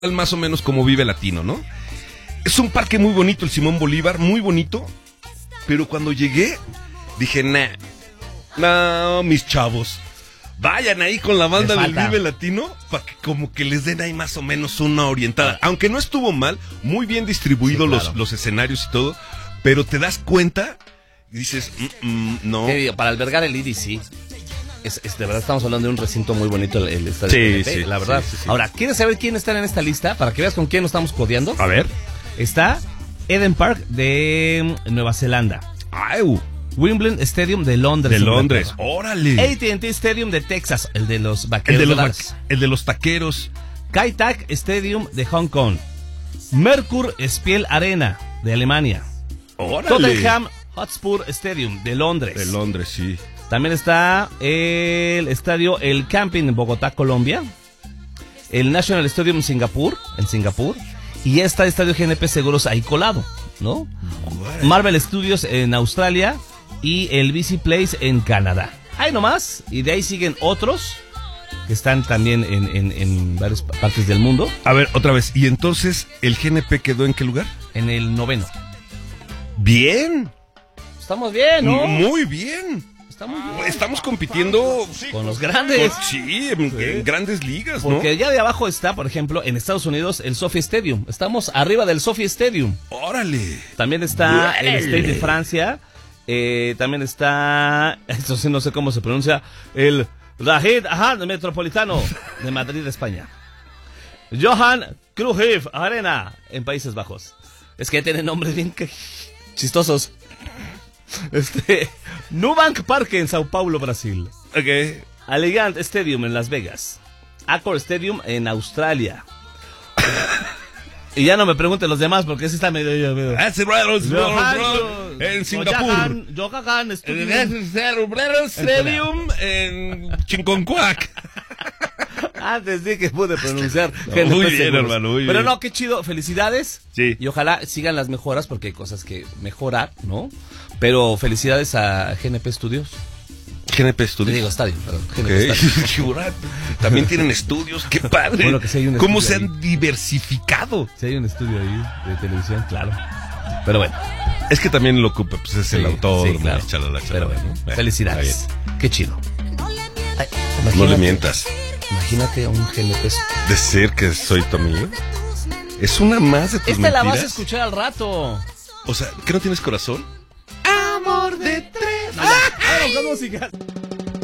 más o menos como Vive Latino, ¿no? Es un parque muy bonito, el Simón Bolívar, muy bonito, pero cuando llegué, dije, no, mis chavos, vayan ahí con la banda del Vive Latino para que como que les den ahí más o menos una orientada. Aunque no estuvo mal, muy bien distribuidos sí, claro, los escenarios y todo, pero te das cuenta y dices, no. Para albergar el IDI, sí. De verdad estamos hablando de un recinto muy bonito, el estadio. Sí, PNP, sí, la verdad. Sí. Ahora, ¿quieres saber quién está en esta lista? Para que veas con quién nos estamos codeando. A ver. Está Eden Park de Nueva Zelanda. Wimbledon Stadium de Londres. De Londres, órale. AT&T Stadium de Texas, el de los vaqueros. El de los taqueros. Kai Tak Stadium de Hong Kong. Merkur Spiel Arena de Alemania. Órale. Tottenham Hotspur Stadium de Londres. De Londres, sí. También está el estadio El Camping en Bogotá, Colombia. El National Stadium en Singapur. Y está el estadio GNP Seguros ahí colado, ¿no? Bueno. Marvel Studios en Australia y el BC Place en Canadá. Ahí nomás. Y de ahí siguen otros que están también en varias partes del mundo. A ver, otra vez. ¿Y entonces el GNP quedó en qué lugar? En el 9º. Bien. Estamos bien, ¿no? Muy bien. Estamos compitiendo con los grandes. En grandes ligas, ¿no? Porque allá de abajo está, por ejemplo, en Estados Unidos, el SoFi Stadium. Estamos arriba del SoFi Stadium. ¡Órale! También está el Stade de Francia. También está, eso sí no sé cómo se pronuncia, el Rahid Metropolitano de Madrid, España. Johan Cruyff Arena en Países Bajos. Es que tienen nombres bien chistosos. Nubank Park en Sao Paulo, Brasil. Okay. Allegiant Stadium en Las Vegas. Accor Stadium en Australia. Y ya no me pregunten los demás porque ese está medio. En Singapur. Johan Stadium en Chinconcuac. Antes de que pude pronunciar. Muy bien, hermano, muy bien. Pero no, qué chido, felicidades. Sí. Y ojalá sigan las mejoras porque hay cosas que mejorar, ¿no? Pero felicidades a GNP Studios. GNP Studios. Te digo estadio, perdón. GNP Studios. También tienen estudios, qué padre. Bueno, que sí hay un ¿Cómo se han diversificado? Sí hay un estudio ahí de televisión, claro. Pero bueno. Es que también lo ocupa, pues es el autor. Sí, claro. Pero bueno, felicidades. Qué chido. Ay, no le mientas. Imagínate a un GNP. ¿Decir que soy tu amigo? Es una más de tus mentiras. La vas a escuchar al rato. O sea, ¿que no tienes corazón? Amor de tres. No, ya. Vamos con música.